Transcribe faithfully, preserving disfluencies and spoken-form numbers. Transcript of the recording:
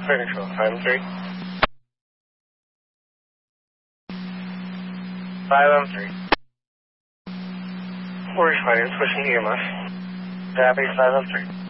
Clear control, five one three. five one three. We're responding, switching to E M S. Copy, five one three.